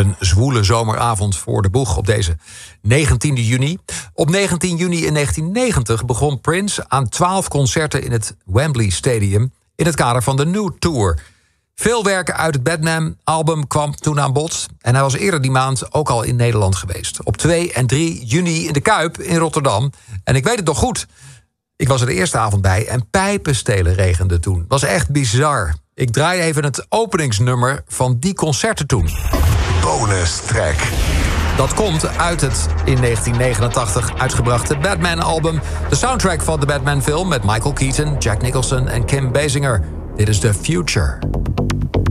Een zwoele zomeravond voor de boeg op deze 19 juni. Op 19 juni in 1990 begon Prince aan 12 concerten in het Wembley Stadium in het kader van de New Tour. Veel werken uit het Batman-album kwam toen aan bod. En hij was eerder die maand ook al in Nederland geweest. Op 2 en 3 juni in de Kuip in Rotterdam. En ik weet het nog goed. Ik was er de eerste avond bij en pijpenstelen regende toen. Was echt bizar. Ik draai even het openingsnummer van die concerten toen. Bonus track. Dat komt uit het in 1989 uitgebrachte Batman-album. De soundtrack van de Batman-film met Michael Keaton, Jack Nicholson en Kim Basinger. Dit is The Future.